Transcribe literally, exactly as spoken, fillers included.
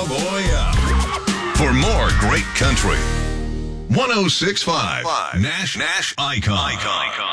boy up. For more great country. one oh six point five Nash Nash Icon. Icon.